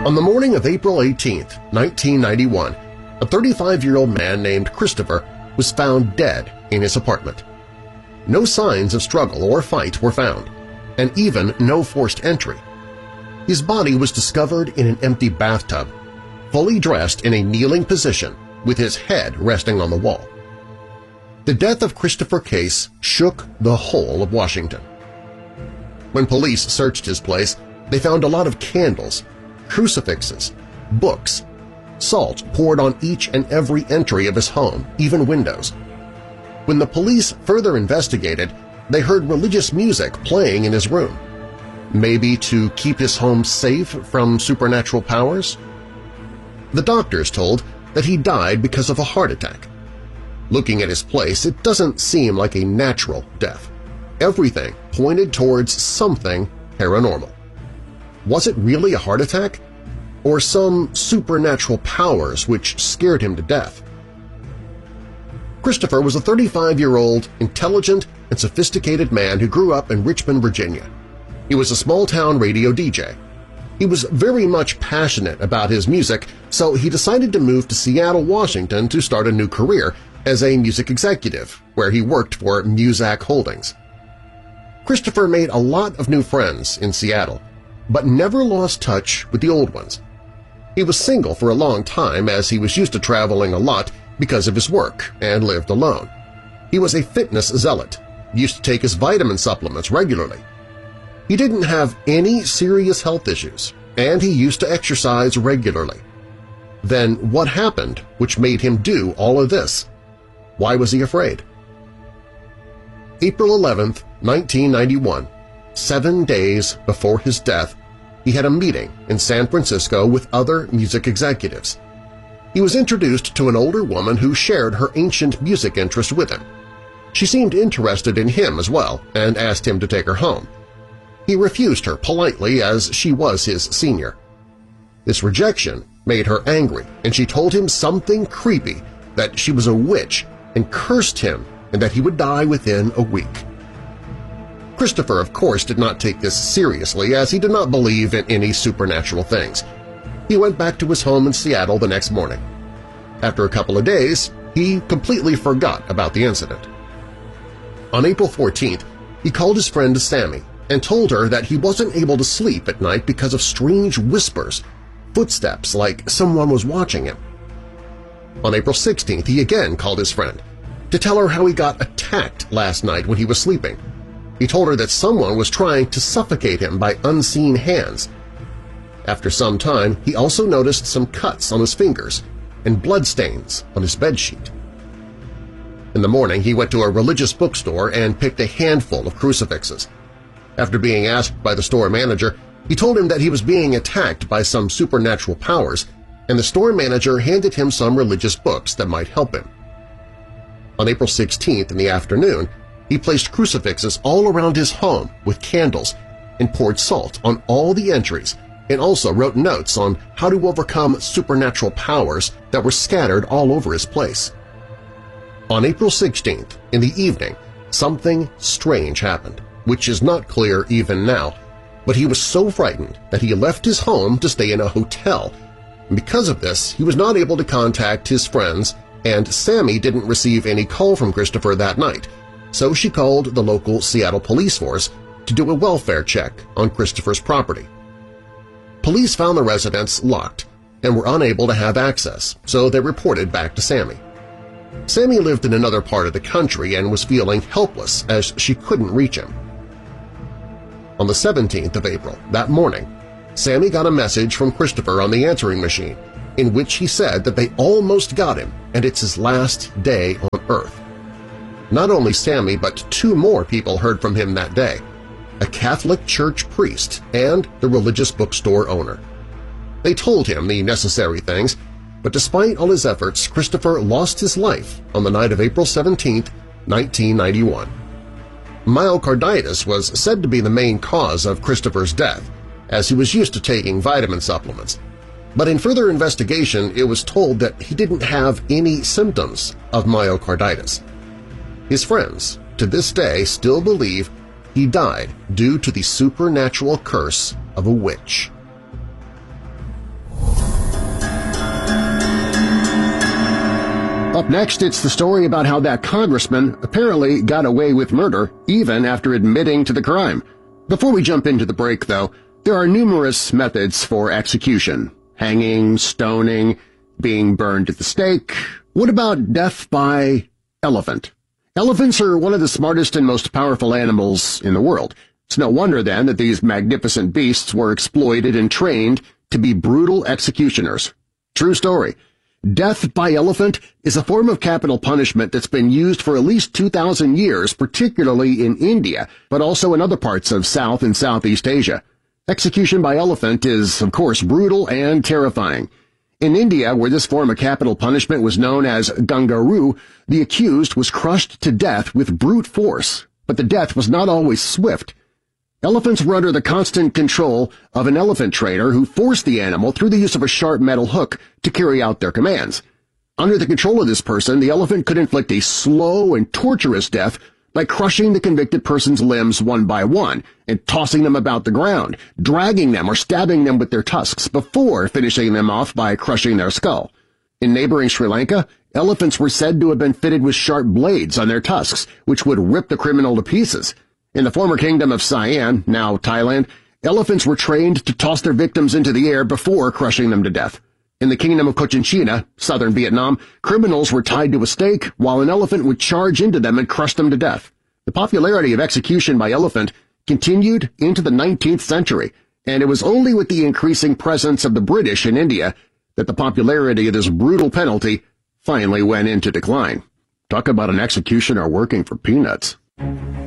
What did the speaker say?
On the morning of April 18, 1991, a 35-year-old man named Christopher was found dead in his apartment. No signs of struggle or fight were found, and even no forced entry. His body was discovered in an empty bathtub, fully dressed in a kneeling position with his head resting on the wall. The death of Christopher Case shook the whole of Washington. When police searched his place, they found a lot of candles, crucifixes, books, salt poured on each and every entry of his home, even windows. When the police further investigated, they heard religious music playing in his room. Maybe to keep his home safe from supernatural powers? The doctors told that he died because of a heart attack. Looking at his place, it doesn't seem like a natural death. Everything pointed towards something paranormal. Was it really a heart attack? Or some supernatural powers which scared him to death? Christopher was a 35-year-old, intelligent, and sophisticated man who grew up in Richmond, Virginia. He was a small-town radio DJ. He was very much passionate about his music, so he decided to move to Seattle, Washington to start a new career as a music executive, where he worked for Muzak Holdings. Christopher made a lot of new friends in Seattle, but never lost touch with the old ones. He was single for a long time as he was used to traveling a lot because of his work and lived alone. He was a fitness zealot, used to take his vitamin supplements regularly. He didn't have any serious health issues, and he used to exercise regularly. Then what happened which made him do all of this? Why was he afraid? April 11, 1991, 7 days before his death, he had a meeting in San Francisco with other music executives. He was introduced to an older woman who shared her ancient music interest with him. She seemed interested in him as well and asked him to take her home. He refused her politely as she was his senior. This rejection made her angry, and she told him something creepy, that she was a witch and cursed him and that he would die within a week. Christopher, of course, did not take this seriously as he did not believe in any supernatural things. He went back to his home in Seattle the next morning. After a couple of days, he completely forgot about the incident. On April 14th, he called his friend Sammy and told her that he wasn't able to sleep at night because of strange whispers, footsteps like someone was watching him. On April 16th, he again called his friend to tell her how he got attacked last night when he was sleeping. He told her that someone was trying to suffocate him by unseen hands. After some time, he also noticed some cuts on his fingers and bloodstains on his bedsheet. In the morning, he went to a religious bookstore and picked a handful of crucifixes. After being asked by the store manager, he told him that he was being attacked by some supernatural powers, and the store manager handed him some religious books that might help him. On April 16th in the afternoon, he placed crucifixes all around his home with candles and poured salt on all the entries, and also wrote notes on how to overcome supernatural powers that were scattered all over his place. On April 16th, in the evening, something strange happened, which is not clear even now, but he was so frightened that he left his home to stay in a hotel. And because of this, he was not able to contact his friends, and Sammy didn't receive any call from Christopher that night, so she called the local Seattle police force to do a welfare check on Christopher's property. Police found the residence locked and were unable to have access, so they reported back to Sammy. Sammy lived in another part of the country and was feeling helpless as she couldn't reach him. On the 17th of April, that morning, Sammy got a message from Christopher on the answering machine in which he said that they almost got him and it's his last day on Earth. Not only Sammy, but 2 more people heard from him that day, a Catholic church priest and the religious bookstore owner. They told him the necessary things, but despite all his efforts, Christopher lost his life on the night of April 17, 1991. Myocarditis was said to be the main cause of Christopher's death, as he was used to taking vitamin supplements. But in further investigation, it was told that he didn't have any symptoms of myocarditis. His friends, to this day, still believe he died due to the supernatural curse of a witch. Up next, it's the story about how that congressman apparently got away with murder even after admitting to the crime. Before we jump into the break, though, there are numerous methods for execution. Hanging, stoning, being burned at the stake. What about death by elephant? Elephants are one of the smartest and most powerful animals in the world. It's no wonder, then, that these magnificent beasts were exploited and trained to be brutal executioners. True story. Death by elephant is a form of capital punishment that's been used for at least 2,000 years, particularly in India, but also in other parts of South and Southeast Asia. Execution by elephant is, of course, brutal and terrifying. In India, where this form of capital punishment was known as gangaru, the accused was crushed to death with brute force, but the death was not always swift. Elephants were under the constant control of an elephant trainer who forced the animal through the use of a sharp metal hook to carry out their commands. Under the control of this person, the elephant could inflict a slow and torturous death by crushing the convicted person's limbs one by one and tossing them about the ground, dragging them or stabbing them with their tusks before finishing them off by crushing their skull. In neighboring Sri Lanka, elephants were said to have been fitted with sharp blades on their tusks, which would rip the criminal to pieces. In the former kingdom of Siam, now Thailand, elephants were trained to toss their victims into the air before crushing them to death. In the kingdom of Cochinchina, southern Vietnam, criminals were tied to a stake while an elephant would charge into them and crush them to death. The popularity of execution by elephant continued into the 19th century, and it was only with the increasing presence of the British in India that the popularity of this brutal penalty finally went into decline. Talk about an executioner working for peanuts.